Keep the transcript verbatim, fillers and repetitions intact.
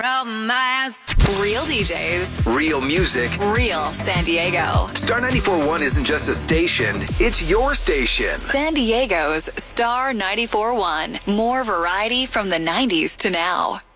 From my ass. Real D Js. Real music. Real San Diego. Star ninety-four point one isn't just a station, it's your station. San Diego's Star ninety-four point one. More variety from the nineties to now.